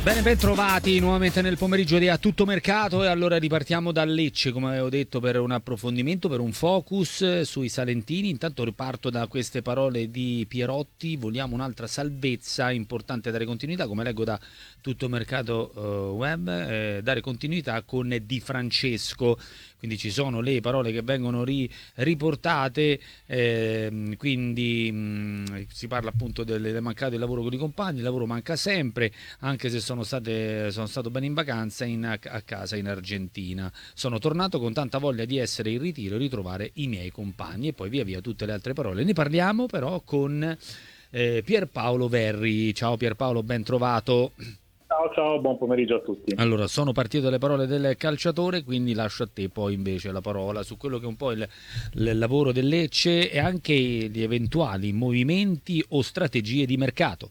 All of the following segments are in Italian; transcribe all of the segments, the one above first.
Bene, ben trovati nuovamente nel pomeriggio di A Tutto Mercato e allora ripartiamo da Lecce, come avevo detto, per un approfondimento, per un focus sui salentini. Intanto riparto da queste parole di Pierotti: vogliamo un'altra salvezza, importante dare continuità, come leggo da Tutto Mercato web, dare continuità con Di Francesco. Quindi ci sono le parole che vengono riportate, quindi si parla appunto del mancato del lavoro con i compagni. Il lavoro manca sempre, anche se sono stato bene in vacanza a casa in Argentina. Sono tornato con tanta voglia di essere in ritiro e ritrovare i miei compagni, e poi via via tutte le altre parole. Ne parliamo però con Pierpaolo Verri. Ciao Pierpaolo, ben trovato. Ciao, buon pomeriggio a tutti. Allora, sono partito dalle parole del calciatore, quindi lascio a te poi invece la parola su quello che è un po' il lavoro del Lecce e anche gli eventuali movimenti o strategie di mercato.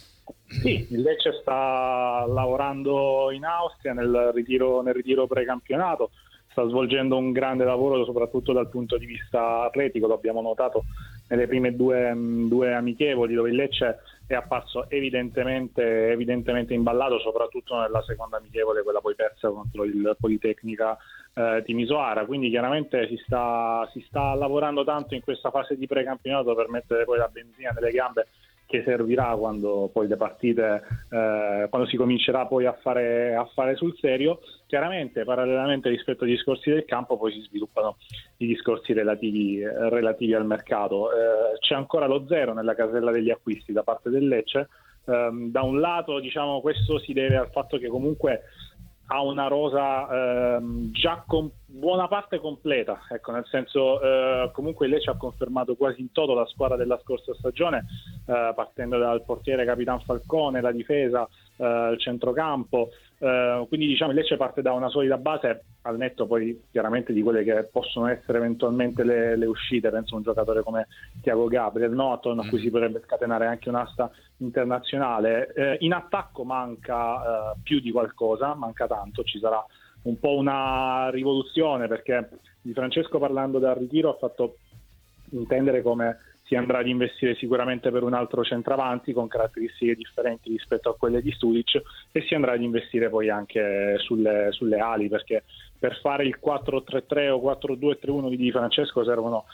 Sì, il Lecce sta lavorando in Austria nel ritiro precampionato, sta svolgendo un grande lavoro soprattutto dal punto di vista atletico. Lo abbiamo notato nelle prime due amichevoli, dove il Lecce è apparso evidentemente imballato, soprattutto nella seconda amichevole, quella poi persa contro il Politecnica Timisoara. Quindi chiaramente si sta lavorando tanto in questa fase di precampionato per mettere poi la benzina nelle gambe che servirà quando poi le partite, quando si comincerà poi a fare sul serio. Chiaramente parallelamente rispetto ai discorsi del campo poi si sviluppano i discorsi relativi al mercato. C'è ancora lo zero nella casella degli acquisti da parte del Lecce. Da un lato, diciamo, questo si deve al fatto che comunque ha una rosa già con buona parte completa, ecco, nel senso, comunque il Lecce ha confermato quasi in toto la squadra della scorsa stagione, partendo dal portiere Capitan Falcone, la difesa, il centrocampo, quindi diciamo il Lecce parte da una solida base, al netto poi chiaramente di quelle che possono essere eventualmente le uscite. Penso a un giocatore come Thiago Gabriel, no? Attorno a cui si potrebbe scatenare anche un'asta internazionale. In attacco manca più di qualcosa, manca tanto, ci sarà un po' una rivoluzione, perché Di Francesco, parlando dal ritiro, ha fatto intendere come si andrà ad investire sicuramente per un altro centravanti con caratteristiche differenti rispetto a quelle di Studic, e si andrà ad investire poi anche sulle ali, perché per fare il 4-3-3 o 4-2-3-1 di Francesco servono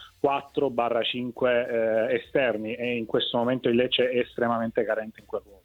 4-5 esterni, e in questo momento il Lecce è estremamente carente in quel ruolo.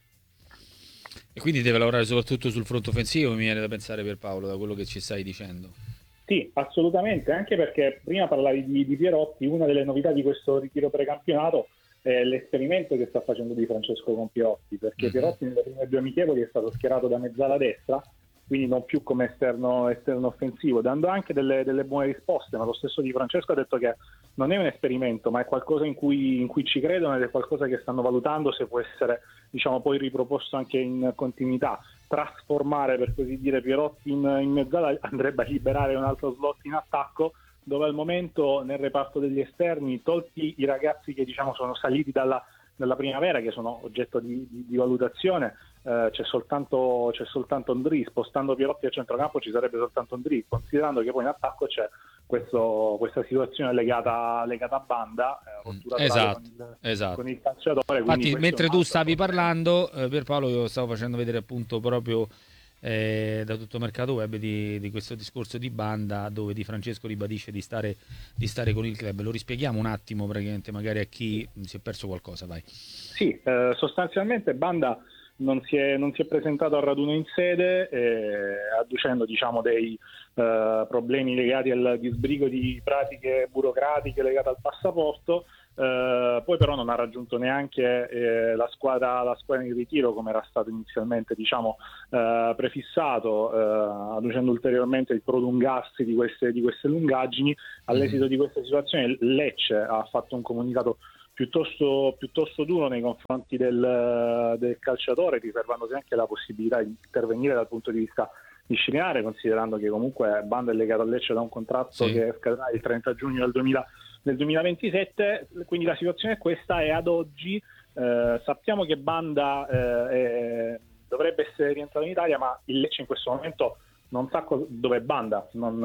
E quindi deve lavorare soprattutto sul fronte offensivo, mi viene da pensare, Pierpaolo, da quello che ci stai dicendo. Sì, assolutamente, anche perché prima parlavi di Pierotti. Una delle novità di questo ritiro precampionato è l'esperimento che sta facendo Di Francesco con Pierotti, perché Pierotti nelle prime due amichevoli è stato schierato da mezzala destra, quindi non più come esterno offensivo, dando anche delle buone risposte, ma lo stesso Di Francesco ha detto che non è un esperimento, ma è qualcosa in cui ci credono, ed è qualcosa che stanno valutando se può essere, diciamo, poi riproposto anche in continuità. Trasformare, per così dire, Pierotti in mezzala andrebbe a liberare un altro slot in attacco, dove al momento nel reparto degli esterni, tolti i ragazzi che diciamo sono saliti dalla primavera, che sono oggetto di valutazione, c'è soltanto Ndri. Spostando Pierotti a centrocampo ci sarebbe soltanto Ndri, considerando che poi in attacco c'è questa situazione legata a Banda, rottura con il calciatore. Infatti, mentre tu stavi parlando, Pierpaolo, io stavo facendo vedere appunto proprio da Tutto Mercato Web di questo discorso di Banda, dove Di Francesco ribadisce di stare con il club. Lo rispieghiamo un attimo, praticamente, magari a chi si è perso qualcosa, vai. Sì, sostanzialmente Banda non si è presentato al raduno in sede, adducendo, diciamo, dei problemi legati al disbrigo di pratiche burocratiche legate al passaporto. Poi però non ha raggiunto neanche la squadra in ritiro, come era stato inizialmente, diciamo, prefissato, adducendo ulteriormente il prolungarsi di queste lungaggini. All'esito di questa situazione Lecce ha fatto un comunicato piuttosto duro nei confronti del calciatore, riservandosi anche la possibilità di intervenire dal punto di vista disciplinare, considerando che comunque Banda è legato a Lecce da un contratto che scadrà il 30 giugno del 2027. Quindi la situazione è questa, e ad oggi sappiamo che Banda dovrebbe essere rientrato in Italia, ma il Lecce in questo momento non sa dove è Banda, non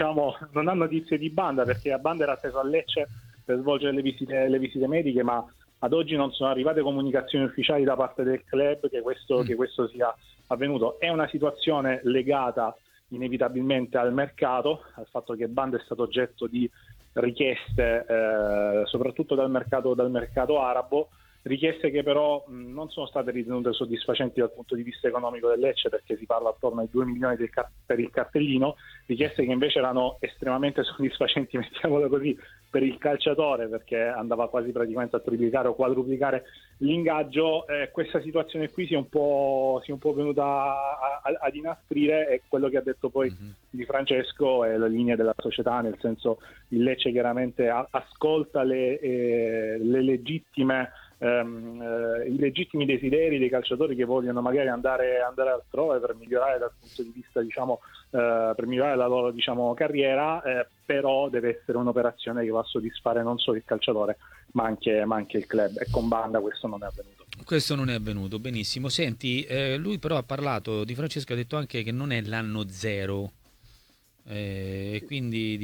ha notizie di Banda, perché a Banda era atteso a Lecce per svolgere le visite mediche, ma ad oggi non sono arrivate comunicazioni ufficiali da parte del club che questo sia avvenuto. È una situazione legata inevitabilmente al mercato, al fatto che Banda è stato oggetto di richieste soprattutto dal mercato arabo, richieste che però non sono state ritenute soddisfacenti dal punto di vista economico del Lecce, perché si parla attorno ai 2 milioni per il cartellino, richieste che invece erano estremamente soddisfacenti, mettiamolo così, per il calciatore, perché andava quasi praticamente a triplicare o quadruplicare l'ingaggio. Questa situazione qui si è un po' venuta ad inasprire, e quello che ha detto poi Di Francesco è la linea della società, nel senso il Lecce chiaramente ascolta i legittimi desideri dei calciatori che vogliono magari andare altrove per migliorare dal punto di vista, per migliorare la loro carriera, però deve essere un'operazione che va a soddisfare non solo il calciatore ma anche il club, e con Banda questo non è avvenuto. Questo non è avvenuto, benissimo. Senti, lui però ha parlato, Di Francesco ha detto anche che non è l'anno zero, e quindi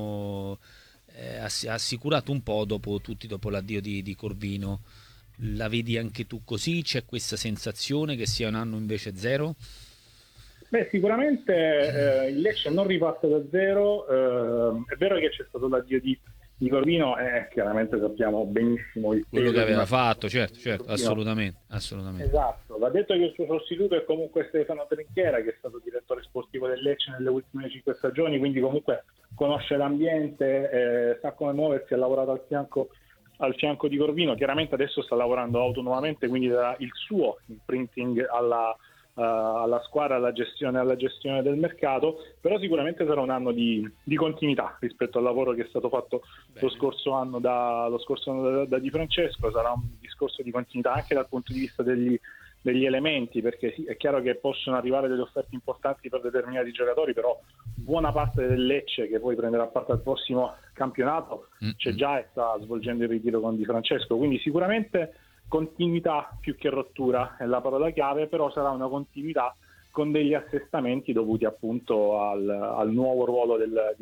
ha assicurato un po' dopo l'addio di Corvino. La vedi anche tu così? C'è questa sensazione che sia un anno invece zero? Beh, sicuramente il Lecce non riparte da zero. È vero che c'è stato l'addio di Corvino, e chiaramente sappiamo benissimo il quello che aveva peso fatto, certo, assolutamente. Esatto, va detto che il suo sostituto è comunque Stefano Trinchiera, che è stato direttore sportivo del Lecce nelle ultime 5 stagioni, quindi comunque conosce l'ambiente, sa come muoversi, ha lavorato al fianco di Corvino. Chiaramente adesso sta lavorando autonomamente, quindi darà il suo imprinting alla squadra, alla gestione del mercato, però sicuramente sarà un anno di continuità rispetto al lavoro che è stato fatto lo scorso anno da Di Francesco. Sarà un discorso di continuità anche dal punto di vista degli elementi, perché sì, è chiaro che possono arrivare delle offerte importanti per determinati giocatori, però buona parte del Lecce, che poi prenderà parte al prossimo campionato, c'è già e sta svolgendo il ritiro con Di Francesco, quindi sicuramente continuità più che rottura è la parola chiave, però sarà una continuità con degli assestamenti dovuti appunto al nuovo ruolo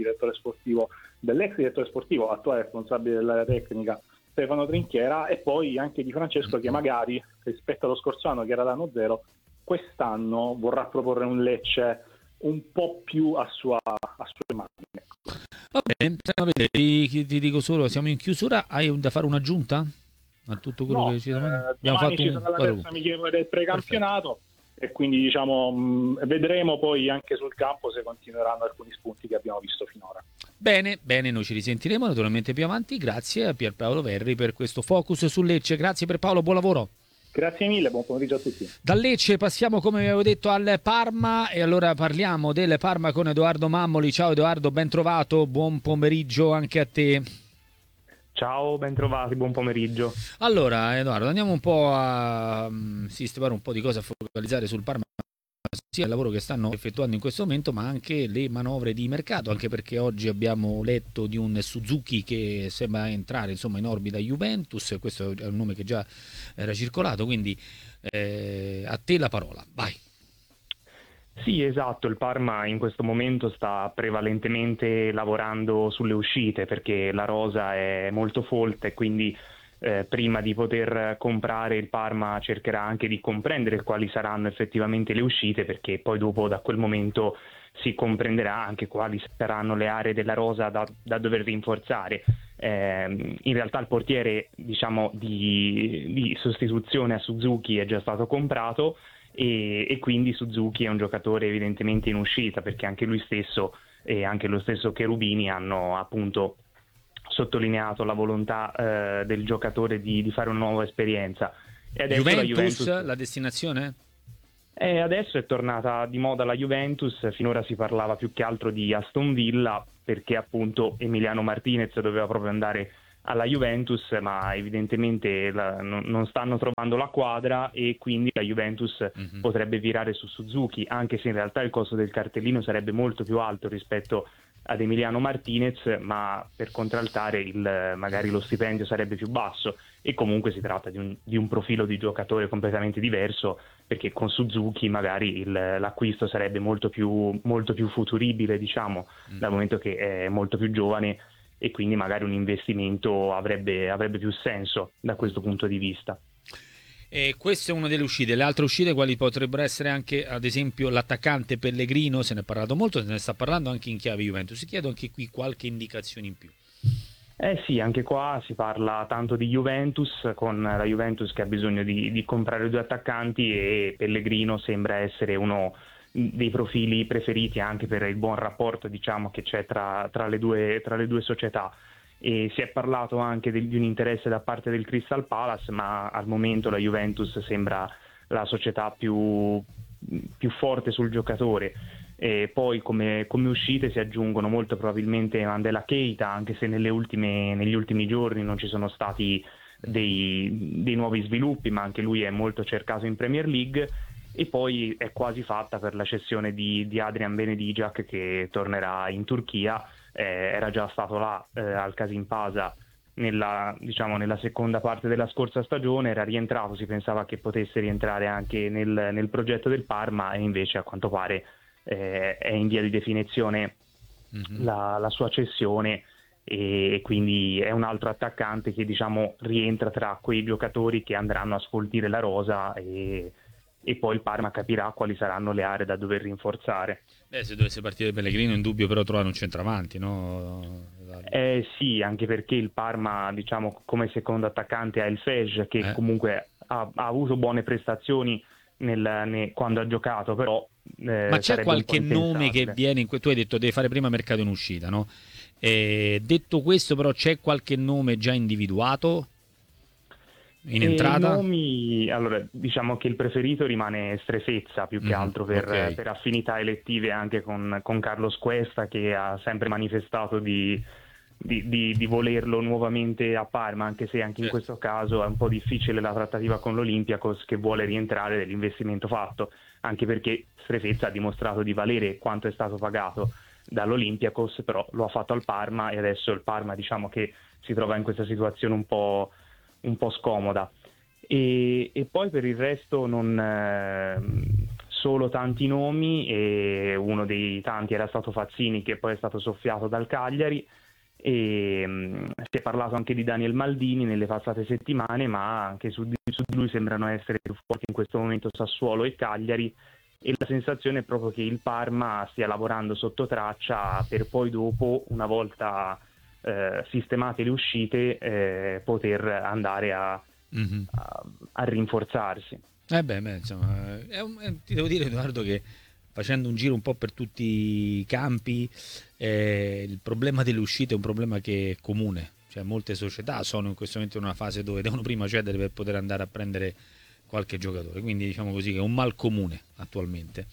dell'ex direttore sportivo, attuale responsabile dell'area tecnica, Stefano Trinchiera, e poi anche Di Francesco, che magari rispetto allo scorso anno, che era l'anno zero, quest'anno vorrà proporre un Lecce un po' più a sue mani. Va bene, stiamo a vedere. Ti dico solo, siamo in chiusura, hai da fare un'aggiunta a tutto quello che ci abbiamo fatto? Ci sarà la terza amichevole del precampionato. Perfetto. E quindi vedremo poi anche sul campo se continueranno alcuni spunti che abbiamo visto finora. Bene, noi ci risentiremo naturalmente più avanti. Grazie a Pierpaolo Verri per questo focus su Lecce. Grazie Pierpaolo, buon lavoro. Grazie mille, buon pomeriggio a tutti. Da Lecce passiamo, come avevo detto, al Parma, e allora parliamo del Parma con Edoardo Mammoli. Ciao Edoardo, ben trovato, buon pomeriggio anche a te. Ciao, ben trovati, buon pomeriggio. Allora Edoardo, andiamo un po' a sistemare un po' di cose, a focalizzare sul Parma, sia il lavoro che stanno effettuando in questo momento, ma anche le manovre di mercato, anche perché oggi abbiamo letto di un Suzuki che sembra entrare in orbita Juventus. Questo è un nome che già era circolato, quindi a te la parola, vai. Sì, esatto, il Parma in questo momento sta prevalentemente lavorando sulle uscite, perché la rosa è molto folta e quindi prima di poter comprare il Parma cercherà anche di comprendere quali saranno effettivamente le uscite, perché poi dopo da quel momento si comprenderà anche quali saranno le aree della rosa da dover rinforzare. In realtà il portiere di sostituzione a Suzuki è già stato comprato, e quindi Suzuki è un giocatore evidentemente in uscita, perché anche lui stesso e anche lo stesso Cherubini hanno appunto sottolineato la volontà del giocatore di fare una nuova esperienza. E adesso Juventus, la destinazione? Adesso è tornata di moda la Juventus. Finora si parlava più che altro di Aston Villa, perché appunto Emiliano Martinez doveva proprio andare alla Juventus, ma evidentemente non stanno trovando la quadra, e quindi la Juventus potrebbe virare su Suzuki, anche se in realtà il costo del cartellino sarebbe molto più alto rispetto ad Emiliano Martinez, ma per contraltare magari lo stipendio sarebbe più basso, e comunque si tratta di un profilo di giocatore completamente diverso, perché con Suzuki magari l'acquisto sarebbe molto più futuribile, dal momento che è molto più giovane e quindi magari un investimento avrebbe più senso da questo punto di vista. E questa è una delle uscite. Le altre uscite quali potrebbero essere? Anche ad esempio l'attaccante Pellegrino, se ne è parlato molto, se ne sta parlando anche in chiave Juventus. Ti chiedo anche qui qualche indicazione in più. Sì, anche qua si parla tanto di Juventus, con la Juventus che ha bisogno di comprare 2 attaccanti, e Pellegrino sembra essere uno dei profili preferiti anche per il buon rapporto, diciamo, che c'è tra le due società. E si è parlato anche di un interesse da parte del Crystal Palace, ma al momento la Juventus sembra la società più forte sul giocatore. E poi come uscite si aggiungono molto probabilmente Mandela Keita, anche se negli ultimi giorni non ci sono stati dei nuovi sviluppi, ma anche lui è molto cercato in Premier League. E poi è quasi fatta per la cessione di Adrian Benedijak, che tornerà in Turchia. Era già stato là al Kasimpasa nella seconda parte della scorsa stagione, era rientrato, si pensava che potesse rientrare anche nel progetto del Parma, e invece a quanto pare è in via di definizione la sua cessione, e quindi è un altro attaccante che, diciamo, rientra tra quei giocatori che andranno a sfoltire la rosa, e poi il Parma capirà quali saranno le aree da dover rinforzare. Se dovesse partire Pellegrino, in dubbio però trovare un centravanti, no? Sì, anche perché il Parma, diciamo, come secondo attaccante ha il Fej, che comunque ha avuto buone prestazioni quando ha giocato, però ma c'è qualche nome che viene tu hai detto deve fare prima mercato in uscita, no? Detto questo, però, c'è qualche nome già individuato in entrata? Nomi, allora, diciamo che il preferito rimane Strefezza, più che altro per affinità elettive anche con Carlos Cuesta, che ha sempre manifestato di volerlo nuovamente a Parma, anche se anche in questo caso è un po' difficile la trattativa con l'Olympiakos, che vuole rientrare dell'investimento fatto, anche perché Strefezza ha dimostrato di valere quanto è stato pagato dall'Olympiakos, però lo ha fatto al Parma, e adesso il Parma, diciamo, che si trova in questa situazione un po' scomoda. E poi per il resto solo tanti nomi, e uno dei tanti era stato Fazzini, che poi è stato soffiato dal Cagliari, e si è parlato anche di Daniel Maldini nelle passate settimane, ma anche su di lui sembrano essere più forti in questo momento Sassuolo e Cagliari, e la sensazione è proprio che il Parma stia lavorando sotto traccia per poi dopo, una volta sistemate le uscite, poter andare a rinforzarsi. Insomma, ti devo dire, Edoardo, che facendo un giro un po' per tutti i campi, il problema delle uscite è un problema che è comune, cioè molte società sono in questo momento in una fase dove devono prima cedere per poter andare a prendere qualche giocatore, quindi diciamo così che è un mal comune attualmente,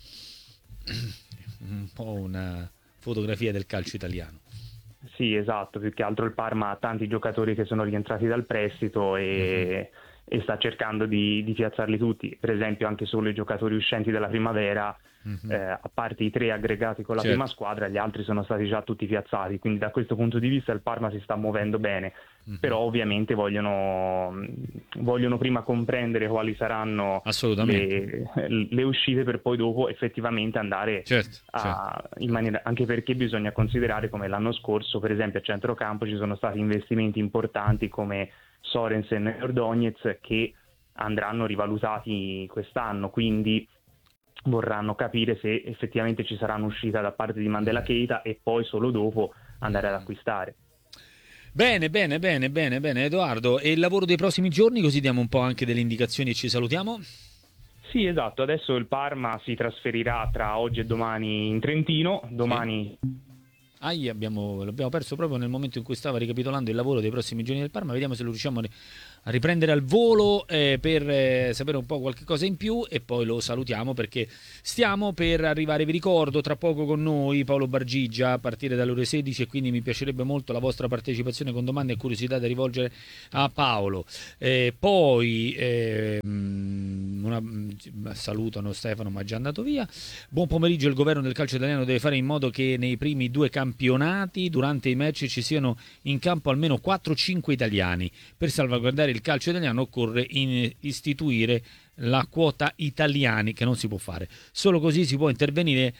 un po' una fotografia del calcio italiano. Sì, esatto, più che altro il Parma ha tanti giocatori che sono rientrati dal prestito e sta cercando di piazzarli tutti, per esempio anche solo i giocatori uscenti dalla primavera, a parte i 3 aggregati con la prima squadra, gli altri sono stati già tutti piazzati, quindi da questo punto di vista il Parma si sta muovendo bene, però ovviamente vogliono prima comprendere quali saranno le uscite, per poi dopo effettivamente andare in maniera, anche perché bisogna considerare come l'anno scorso, per esempio a centrocampo ci sono stati investimenti importanti come Sorensen e Ordonez, che andranno rivalutati quest'anno, quindi vorranno capire se effettivamente ci sarà un'uscita da parte di Mandela Keita, e poi solo dopo andare ad acquistare. Bene Edoardo, e il lavoro dei prossimi giorni, così diamo un po' anche delle indicazioni e ci salutiamo? Sì, esatto, adesso il Parma si trasferirà tra oggi e domani in Trentino, domani... L'abbiamo perso proprio nel momento in cui stava ricapitolando il lavoro dei prossimi giorni del Parma. Vediamo se lo riusciamo a riprendere al volo per sapere un po' qualche cosa in più, e poi lo salutiamo perché stiamo per arrivare. Vi ricordo tra poco con noi Paolo Bargigia a partire dalle ore 16, e quindi mi piacerebbe molto la vostra partecipazione con domande e curiosità da rivolgere a Paolo. Salutano Stefano, ma è già andato via. Buon pomeriggio. Il governo del calcio italiano deve fare in modo che nei primi 2 campionati durante i match ci siano in campo almeno 4-5 italiani per salvaguardare salvare il calcio italiano occorre istituire la quota italiani, che non si può fare. Solo così si può intervenire,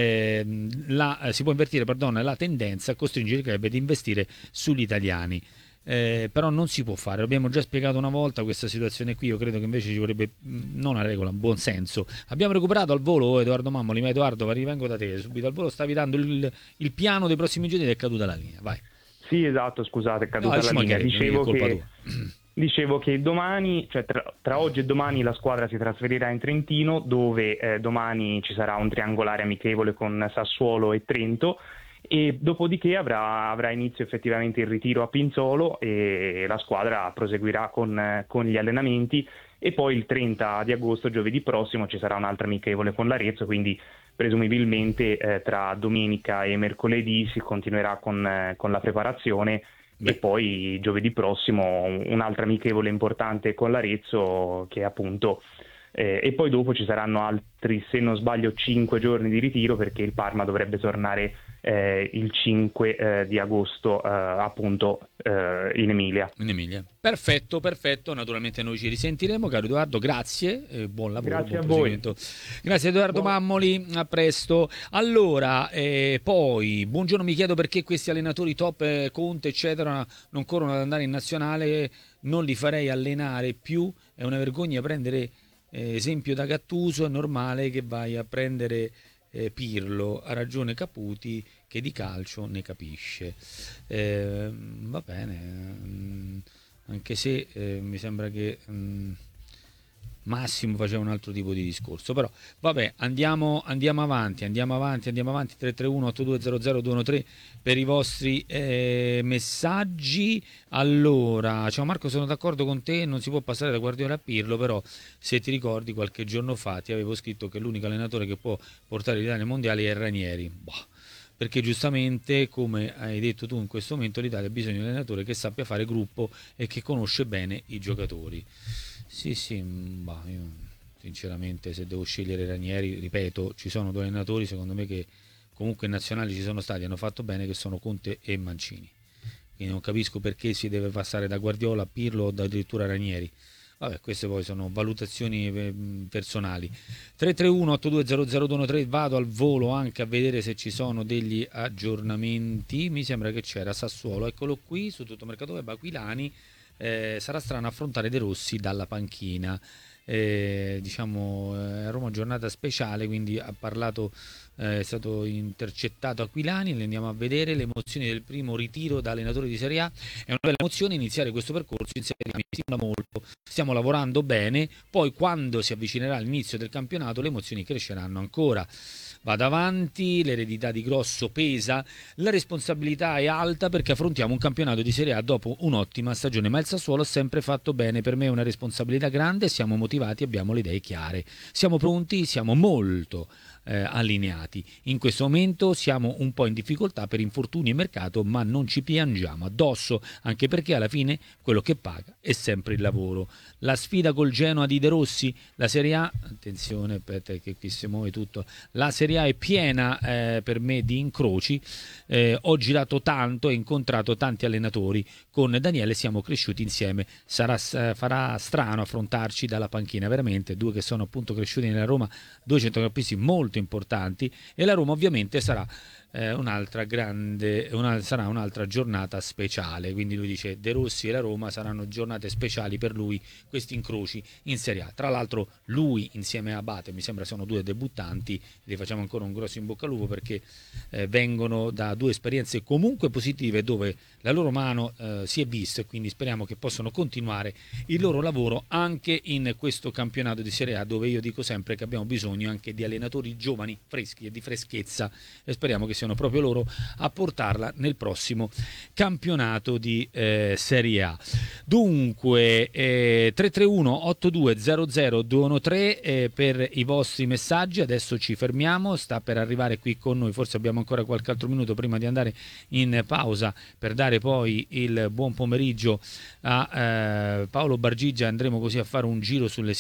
si può invertire, la tendenza a costringere i club ad investire sugli italiani. Però non si può fare, l'abbiamo già spiegato una volta questa situazione qui. Io credo che invece ci vorrebbe non una regola, un buon senso. Abbiamo recuperato al volo Edoardo Mammoli, ma Edoardo, rivengo da te subito al volo. Stavi dando il piano dei prossimi giorni ed è caduta la linea, vai. Sì, esatto, scusate, è caduta la linea. Dicevo che domani, cioè tra oggi e domani, la squadra si trasferirà in Trentino, dove domani ci sarà un triangolare amichevole con Sassuolo e Trento, e dopodiché avrà inizio effettivamente il ritiro a Pinzolo e la squadra proseguirà con gli allenamenti, e poi il 30 di agosto, giovedì prossimo, ci sarà un'altra amichevole con l'Arezzo, quindi presumibilmente tra domenica e mercoledì si continuerà con la preparazione. E poi giovedì prossimo un'altra amichevole importante con l'Arezzo, che appunto e poi dopo ci saranno altri, se non sbaglio, 5 giorni di ritiro, perché il Parma dovrebbe tornare il 5 di agosto appunto in Emilia. Perfetto, naturalmente noi ci risentiremo, caro Edoardo, grazie, buon lavoro. Grazie a voi. Grazie Edoardo Mammoli, a presto. Allora, poi buongiorno, mi chiedo perché questi allenatori top, Conte eccetera, non corrono ad andare in nazionale, non li farei allenare più, è una vergogna prendere esempio da Gattuso, è normale che vai a prendere Pirlo, ha ragione Caputi che di calcio ne capisce. Va bene, anche se mi sembra che Massimo faceva un altro tipo di discorso, però vabbè, andiamo avanti 331 8200 213 per i vostri messaggi. Allora, ciao Marco, sono d'accordo con te, non si può passare da Guardiola a Pirlo, però se ti ricordi qualche giorno fa ti avevo scritto che l'unico allenatore che può portare l'Italia ai mondiali è Ranieri. Perché giustamente, come hai detto tu in questo momento, l'Italia ha bisogno di un allenatore che sappia fare gruppo e che conosce bene i giocatori. Sì, io sinceramente, se devo scegliere Ranieri, ripeto, ci sono due allenatori secondo me che comunque in nazionale ci sono stati, hanno fatto bene, che sono Conte e Mancini. Quindi non capisco perché si deve passare da Guardiola a Pirlo o addirittura Ranieri. Vabbè, queste poi sono valutazioni personali. 331 8200 213, vado al volo anche a vedere se ci sono degli aggiornamenti. Mi sembra che c'era Sassuolo, eccolo qui su Tutto Mercato Web, Aquilani. Sarà strano affrontare De Rossi dalla panchina. A Roma giornata speciale, quindi ha parlato, è stato intercettato Aquilani. Le andiamo a vedere le emozioni del primo ritiro da allenatore di Serie A. È una bella emozione iniziare questo percorso in Serie A, mi sembra molto, stiamo lavorando bene, poi quando si avvicinerà l'inizio del campionato le emozioni cresceranno ancora. Vado avanti, l'eredità di Grosso pesa, la responsabilità è alta perché affrontiamo un campionato di Serie A dopo un'ottima stagione, ma il Sassuolo ha sempre fatto bene, per me è una responsabilità grande, siamo motivati, abbiamo le idee chiare, siamo pronti, siamo molto allineati. In questo momento siamo un po' in difficoltà per infortuni e mercato, ma non ci piangiamo addosso, anche perché alla fine quello che paga è sempre il lavoro. La sfida col Genoa di De Rossi, la Serie A, attenzione, aspetta che qui si muove tutto, la Serie A è piena per me di incroci, ho girato tanto e incontrato tanti allenatori, con Daniele siamo cresciuti insieme, farà strano affrontarci dalla panchina, veramente, due che sono appunto cresciuti nella Roma, due centrocampisti molto importanti, e la Roma ovviamente sarà un'altra giornata speciale, quindi lui dice De Rossi e la Roma saranno giornate speciali per lui, questi incroci in Serie A. Tra l'altro lui insieme a Abate, mi sembra sono due debuttanti, li facciamo ancora un grosso in bocca al lupo perché vengono da due esperienze comunque positive dove la loro mano si è vista, e quindi speriamo che possano continuare il loro lavoro anche in questo campionato di Serie A, dove io dico sempre che abbiamo bisogno anche di allenatori giovani, freschi e di freschezza, e speriamo che siano proprio loro a portarla nel prossimo campionato di Serie A. Dunque 331 8200 213 per i vostri messaggi. Adesso ci fermiamo, sta per arrivare qui con noi, forse abbiamo ancora qualche altro minuto prima di andare in pausa per dare poi il buon pomeriggio a Paolo Bargigia. Andremo così a fare un giro sulle